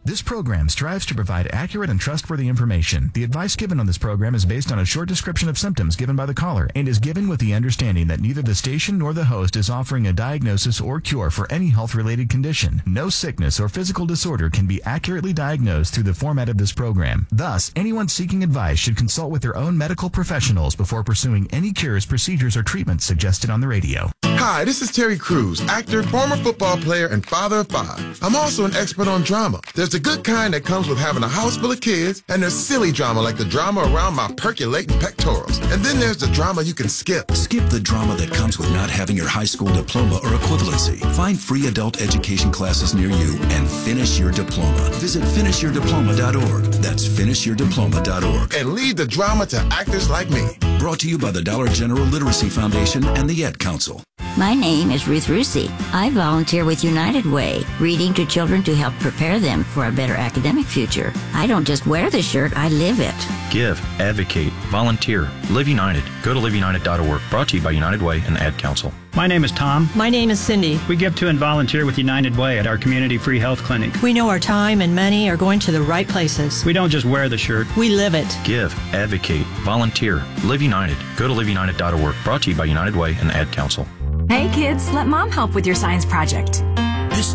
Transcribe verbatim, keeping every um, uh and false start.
This program strives to provide accurate and trustworthy information. The advice given on this program is based on a short description of symptoms given by the caller and is given with the understanding that neither the station nor the host is offering a diagnosis or cure for any health-related condition. No sickness or physical disorder can be accurately diagnosed through the format of this program. Thus, anyone seeking advice should consult with their own medical professionals before pursuing any cures, procedures, or treatments suggested on the radio. Hi, this is Terry Crews, actor, former football player, and father of five. I'm also an expert on drama. There's the good kind that comes with having a house full of kids, and there's silly drama like the drama around my percolating pectorals. And then there's the drama you can skip. Skip the drama that comes with not having your high school diploma or equivalency. Find free adult education classes near you and finish your diploma. Visit finish your diploma dot org. That's finish your diploma dot org. And leave the drama to actors like me. Brought to you by the Dollar General Literacy Foundation and the Ed Council. My name is Ruth Rusi. I volunteer with United Way, reading to children to help prepare them for a better academic future. I don't just wear the shirt, I live it. Give, advocate, volunteer, Live United. Go to live united dot org. Brought to you by United Way and the Ad Council. My name is Tom. My name is Cindy. We give to and volunteer with United Way at our community free health clinic. We know our time and money are going to the right places. We don't just wear the shirt. We live it. Give, advocate, volunteer, Live United. Go to live united dot org. Brought to you by United Way and the Ad Council. Hey kids, let mom help with your science project.